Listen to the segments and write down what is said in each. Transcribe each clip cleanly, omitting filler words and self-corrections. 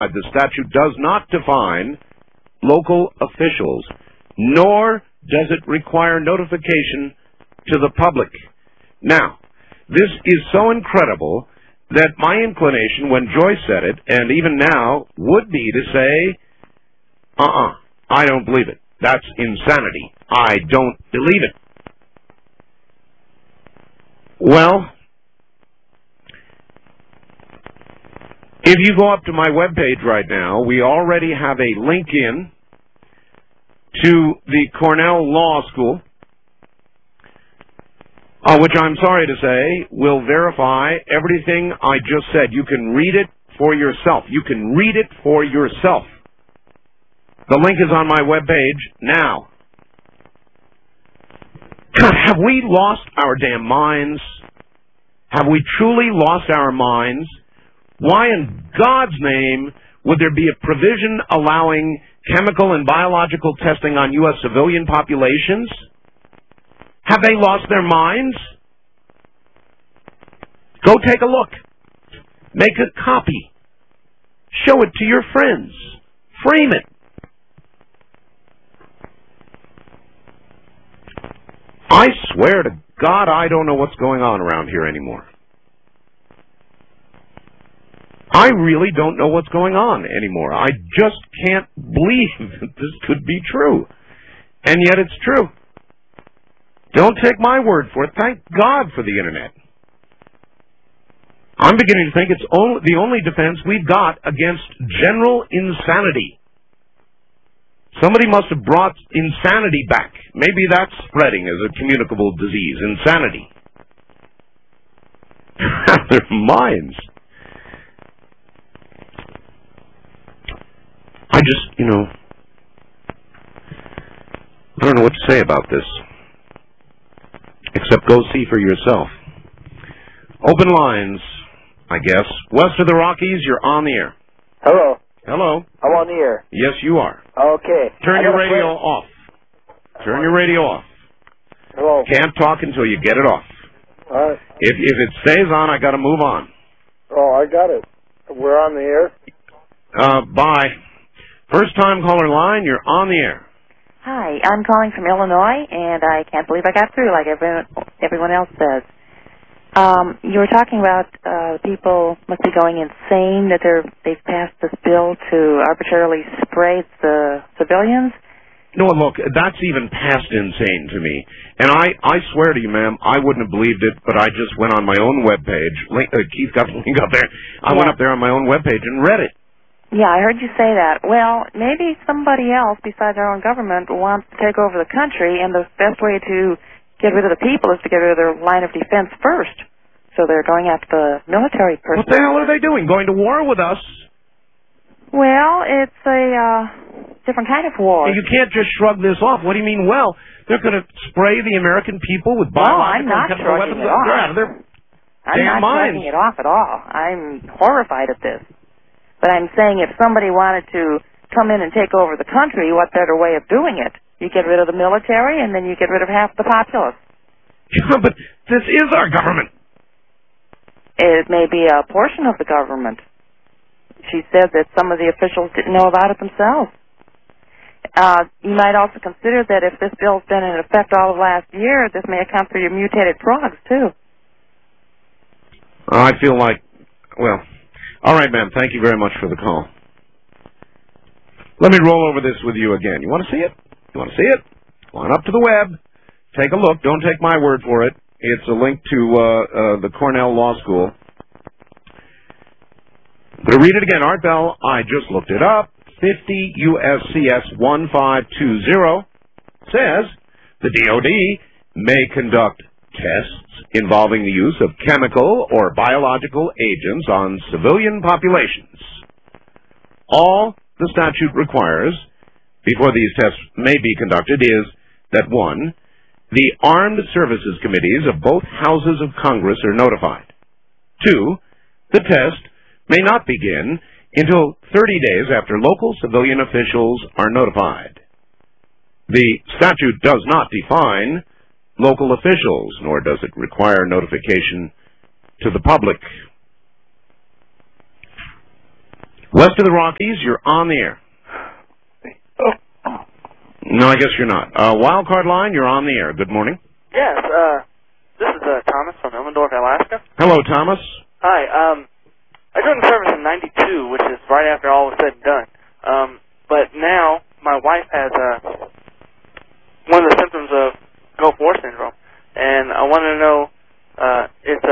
The statute does not define local officials, nor does it require notification to the public. Now, this is so incredible that my inclination when Joyce said it, and even now, would be to say, I don't believe it. That's insanity. I don't believe it. Well, if you go up to my webpage right now, we already have a link in to the Cornell Law School, which I'm sorry to say will verify everything I just said. You can read it for yourself. You can read it for yourself. The link is on my webpage now. God, have we lost our damn minds? Have we truly lost our minds? Why in God's name would there be a provision allowing chemical and biological testing on U.S. civilian populations? Have they lost their minds? Go take a look. Make a copy. Show it to your friends. Frame it. I swear to God, I don't know what's going on around here anymore. I really don't know what's going on anymore. I just can't believe that this could be true. And yet it's true. Don't take my word for it. Thank God for the Internet. I'm beginning to think it's the only defense we've got against general insanity. Somebody must have brought insanity back. Maybe that's spreading as a communicable disease. Insanity. Their minds. I don't know what to say about this. Except go see for yourself. Open lines, I guess. West of the Rockies, you're on the air. Hello. Hello. I'm on the air. Yes, you are. Okay. Turn your radio off. Turn your radio off. Hello. Can't talk until you get it off. All right. If it stays on, I got to move on. Oh, I got it. We're on the air. Bye. First time caller line, you're on the air. Hi, I'm calling from Illinois, and I can't believe I got through like everyone else says. You were talking about people must be going insane that they've passed this bill to arbitrarily spray the civilians. No, look, that's even past insane to me. And I swear to you, ma'am, I wouldn't have believed it, but I just went on my own webpage. Keith got the link up there. I went up there on my own webpage and read it. Yeah, I heard you say that. Well, maybe somebody else besides our own government wants to take over the country, and the best way to get rid of the people is to get rid of their line of defense first. So they're going after the military person. What the hell are they doing? Going to war with us? Well, it's a different kind of war. You can't just shrug this off. What do you mean, well? They're going to spray the American people with biological and chemical weapons? It off. They're out of their I'm not shrugging it off at all. I'm horrified at this. But I'm saying if somebody wanted to come in and take over the country, what better way of doing it? You get rid of the military, and then you get rid of half the populace. Yeah, but this is our government. It may be a portion of the government. She said that some of the officials didn't know about it themselves. You might also consider that if this bill's been in effect all of last year, this may account for your mutated frogs, too. I feel like, well... All right, ma'am. Thank you very much for the call. Let me roll over this with you again. You want to see it? You want to see it? Go on up to the web. Take a look. Don't take my word for it. It's a link to the Cornell Law School. I'm going to read it again. Art Bell, I just looked it up. 50 USCS 1520 says the DOD may conduct tests involving the use of chemical or biological agents on civilian populations. All the statute requires before these tests may be conducted is that 1, the Armed Services Committees of both houses of Congress are notified. 2, the test may not begin until 30 days after local civilian officials are notified. The statute does not define local officials, nor does it require notification to the public. West of the Rockies, you're on the air. No, I guess you're not. Wildcard line, you're on the air. Good morning. Yes, this is Thomas from Illendorf, Alaska. Hello, Thomas. Hi, I joined the service in '92, which is right after all was said and done. But now my wife has one of the symptoms of Gulf War syndrome, and I want to know it's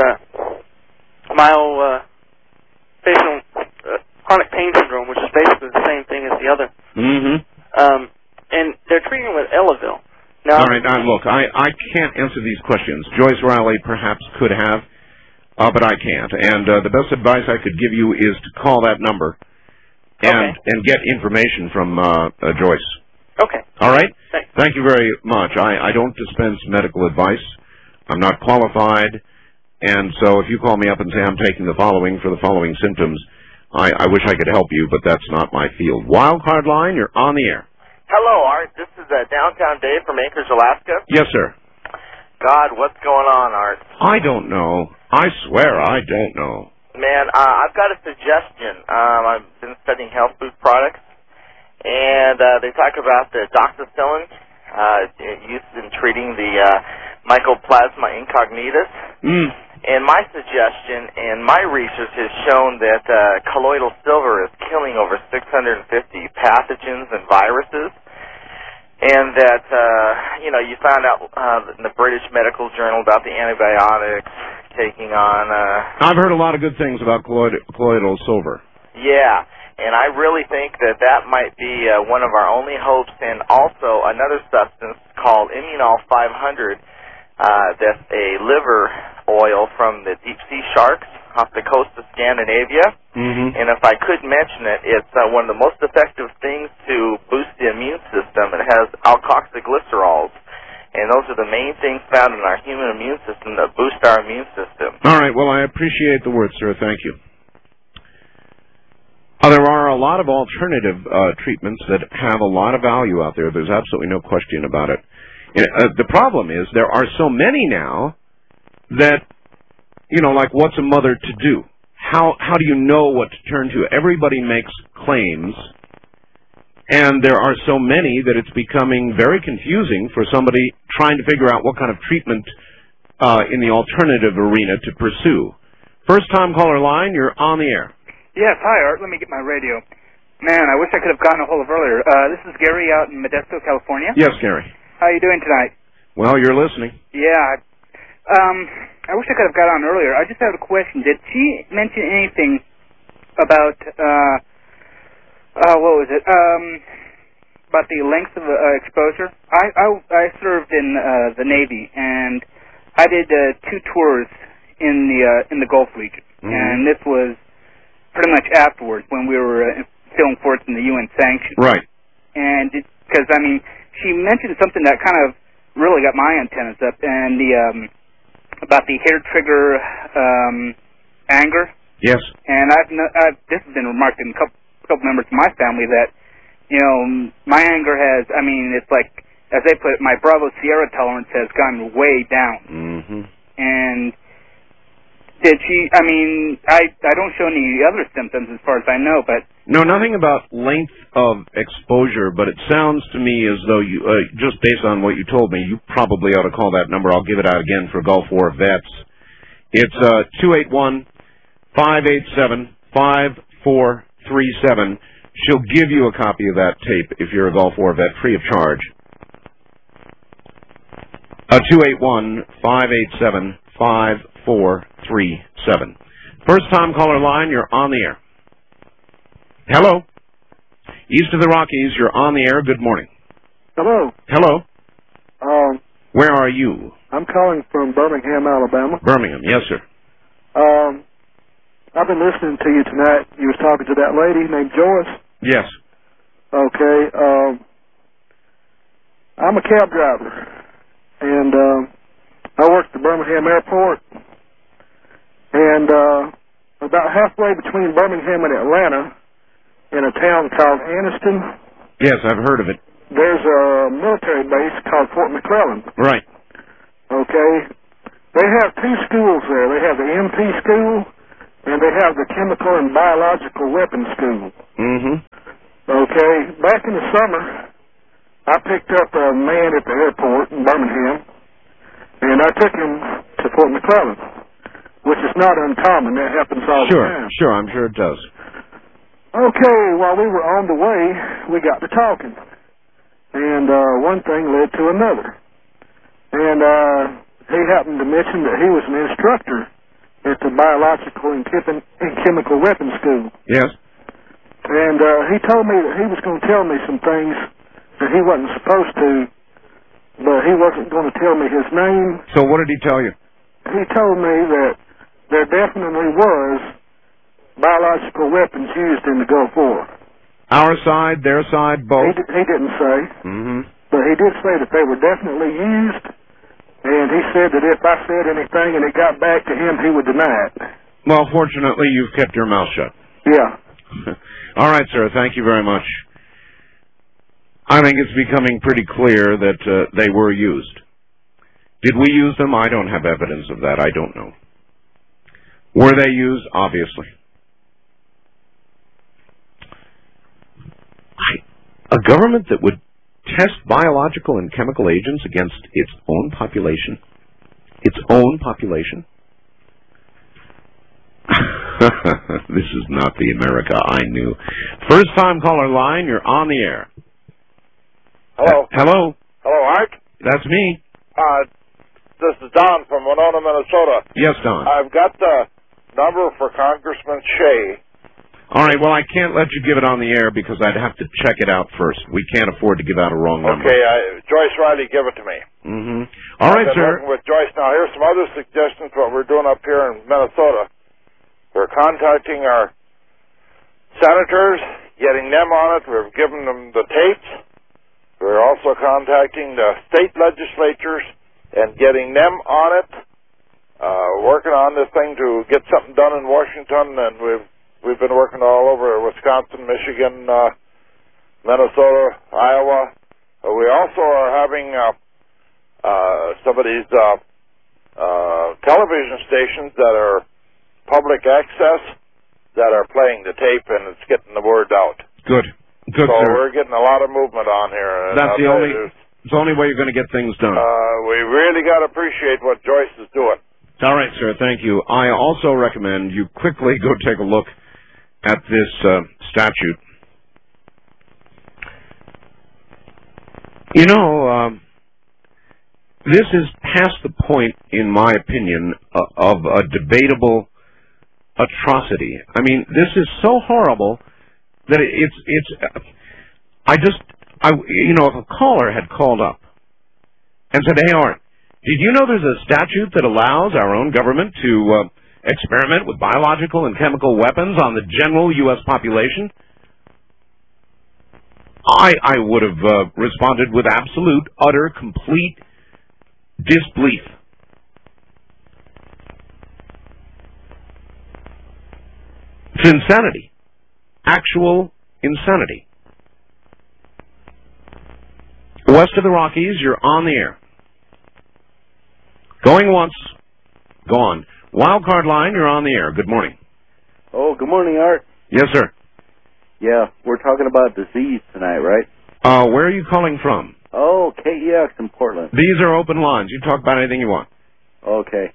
myofacial chronic pain syndrome, which is basically the same thing as the other. Mm-hmm. And they're treating it with Elavil. Now, all right, look, I can't answer these questions. Joyce Riley perhaps could have, but I can't. And the best advice I could give you is to call that number and get information from Joyce. Okay. All right? Thanks. Thank you very much. I don't dispense medical advice. I'm not qualified. And so if you call me up and say I'm taking the following for the following symptoms, I wish I could help you, but that's not my field. Wildcard line, you're on the air. Hello, Art. This is Downtown Dave from Anchorage, Alaska. Yes, sir. God, what's going on, Art? I don't know. I swear I don't know. Man, I've got a suggestion. I've been studying health food products, and they talk about the doxycycline used in treating the Mycoplasma incognitus. And my suggestion and my research has shown that colloidal silver is killing over 650 pathogens and viruses, and that, you found out in the British Medical Journal about the antibiotics taking on... I've heard a lot of good things about colloidal silver. Yeah, and I really think that might be one of our only hopes, and also another substance called Immunol 500, that's a liver oil from the deep-sea sharks off the coast of Scandinavia. Mm-hmm. And if I could mention it, it's one of the most effective things to boost the immune system. It has alkoxyglycerols, and those are the main things found in our human immune system that boost our immune system. All right, well, I appreciate the words, sir. Thank you. There are a lot of alternative treatments that have a lot of value out there. There's absolutely no question about it. The problem is there are so many now that, like what's a mother to do? How do you know what to turn to? Everybody makes claims, and there are so many that it's becoming very confusing for somebody trying to figure out what kind of treatment in the alternative arena to pursue. First-time caller line, you're on the air. Yes, hi, Art. Let me get my radio. Man, I wish I could have gotten a hold of earlier. This is Gary out in Modesto, California. Yes, Gary. How are you doing tonight? Well, you're listening. Yeah. I wish I could have got on earlier. I just have a question. Did she mention anything about, what was it, about the length of exposure? I served in the Navy, and I did 2 tours in the Gulf region. Mm-hmm. And this was pretty much afterwards when we were filling forth in the UN sanctions. Right. And because, she mentioned something that kind of really got my antennas up, and about the hair trigger anger. Yes. And this has been remarked in a couple members of my family that, my anger has, it's like, as they put it, my Bravo Sierra tolerance has gone way down. Mm-hmm. And did she, I don't show any other symptoms as far as I know, but... No, nothing about length of exposure, but it sounds to me as though you, just based on what you told me, you probably ought to call that number. I'll give it out again for Gulf War vets. It's 281-587-5437. She'll give you a copy of that tape if you're a Gulf War vet, free of charge. 281-587-5437. First-time caller line, you're on the air. Hello. East of the Rockies, you're on the air. Good morning. Hello. Hello. Where are you? I'm calling from Birmingham, Alabama. Birmingham, yes, sir. I've been listening to you tonight. You was talking to that lady named Joyce. Yes. Okay. I'm a cab driver, and I work at the Birmingham Airport. And about halfway between Birmingham and Atlanta, in a town called Anniston. Yes, I've heard of it. There's a military base called Fort McClellan. Right. Okay. They have 2 schools there. They have the MP school and they have the Chemical and Biological Weapons School. Mm-hmm. Okay, back in the summer, I picked up a man at the airport in Birmingham, and I took him to Fort McClellan, which is not uncommon. That happens all the time. Sure, I'm sure it does. Okay, while we were on the way, we got to talking, and one thing led to another. And he happened to mention that he was an instructor at the Biological and Chemical Weapons School. Yes. And he told me that he was going to tell me some things that he wasn't supposed to, but he wasn't going to tell me his name. So what did he tell you? He told me that there definitely was biological weapons used in the Gulf War. Our side, their side, both? He didn't say. Mm-hmm. But he did say that they were definitely used, and he said that if I said anything and it got back to him, he would deny it. Well, fortunately, you've kept your mouth shut. Yeah. All right, sir. Thank you very much. I think it's becoming pretty clear that they were used. Did we use them? I don't have evidence of that. I don't know. Were they used? Obviously. A government that would test biological and chemical agents against its own population? Its own population? This is not the America I knew. First time caller line, you're on the air. Hello. Hello. Hello, Art. That's me. This is Don from Winona, Minnesota. Yes, Don. I've got the number for Congressman Shea. All right, well, I can't let you give it on the air because I'd have to check it out first. We can't afford to give out a wrong number. Okay, Joyce Riley, give it to me. Mm-hmm. All right, I've been sir. working with Joyce. Now, here's some other suggestions what we're doing up here in Minnesota. We're contacting our senators, getting them on it. We've given them the tapes. We're also contacting the state legislatures and getting them on it, working on this thing to get something done in Washington, and we've been working all over Wisconsin, Michigan, Minnesota, Iowa. We also are having some of these television stations that are public access that are playing the tape, and it's getting the word out. Good, so sir. We're getting a lot of movement on here. That's it's the only way you're going to get things done. We really got to appreciate what Joyce is doing. All right, sir. Thank you. I also recommend you quickly go take a look at this statute. You know, this is past the point, in my opinion, of a debatable atrocity. I mean, this is so horrible that if a caller had called up and said, "Hey, Art, did you know there's a statute that allows our own government to experiment with biological and chemical weapons on the general U.S. population?" I would have responded with absolute, utter, complete disbelief. It's insanity. Actual insanity. West of the Rockies, you're on the air. Going once, gone. Wildcard line, you're on the air. Good morning. Oh, good morning, Art. Yes, sir. Yeah, we're talking about disease tonight, right? Where are you calling from? Oh, KEX in Portland. These are open lines. You talk about anything you want. Okay.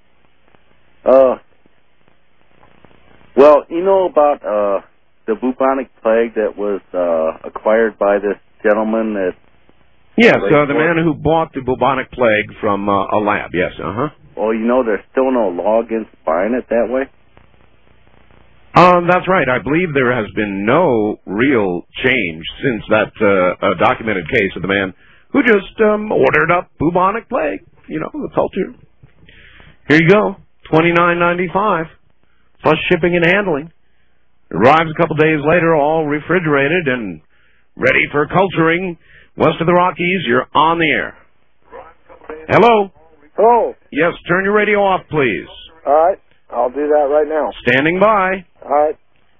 Well, you know about the bubonic plague that was acquired by this gentleman that... Yes, the man who bought the bubonic plague from a lab, yes, Oh, you know there's still no law against buying it that way? That's right. I believe there has been no real change since that documented case of the man who just ordered up bubonic plague. You know, the culture. Here you go, $29.95 plus shipping and handling. It arrives a couple days later, all refrigerated and ready for culturing. West of the Rockies, you're on the air. Hello? Hello. Yes, turn your radio off, please. All right. I'll do that right now. Standing by. All right.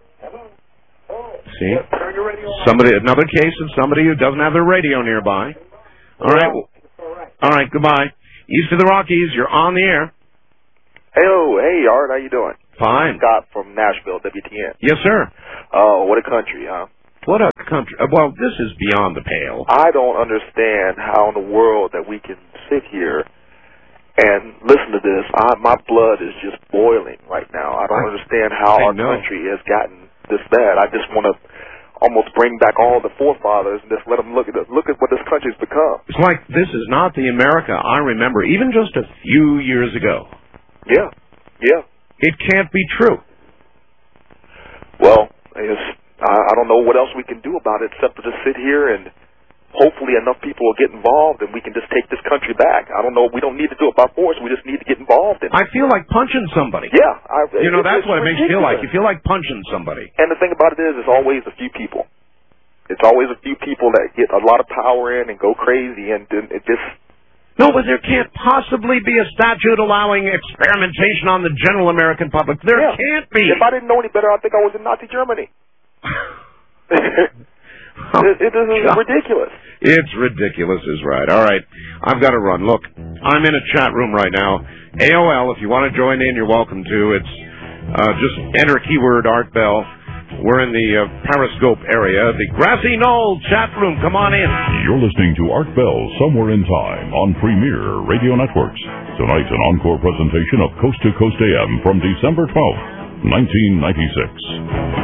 See? Another case of somebody who doesn't have their radio nearby. All right. All right, goodbye. East of the Rockies, you're on the air. Hello. Hey, Art, how you doing? Fine. Scott from Nashville, WTN. Yes, sir. Oh, what a country, huh? What a country. Well, this is beyond the pale. I don't understand how in the world that we can sit here and listen to this. My blood is just boiling right now. I don't understand how our country has gotten this bad. I just want to almost bring back all the forefathers and just let them look at what this country's become. It's like this is not the America I remember even just a few years ago. Yeah. It can't be true. Well, I don't know what else we can do about it except to just sit here and hopefully enough people will get involved and we can just take this country back. I don't know. We don't need to do it by force. We just need to get involved in it. I feel like punching somebody. Yeah. That's what it makes you feel like. You feel like punching somebody. And the thing about it is, it's always a few people. It's always a few people that get a lot of power in and go crazy, and it just... No, but there can't possibly be a statute allowing experimentation on the general American public. There can't be. If I didn't know any better, I think I was in Nazi Germany. It is ridiculous. It's ridiculous is right. All right. I've got to run. Look, I'm in a chat room right now. AOL, if you want to join in, you're welcome to. It's just enter keyword Art Bell. We're in the Periscope area, the Grassy Knoll chat room. Come on in. You're listening to Art Bell Somewhere in Time on Premier Radio Networks. Tonight's an encore presentation of Coast to Coast AM from December 12th, 1996.